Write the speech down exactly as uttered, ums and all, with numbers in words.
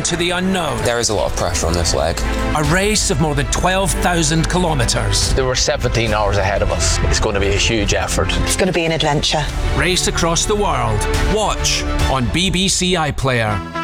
into the unknown. There is a lot of pressure on this leg. A race of more than twelve thousand kilometres. There were seventeen hours ahead of us. It's going to be a huge effort. It's going to be an adventure. Race across the world. Watch on B B C iPlayer.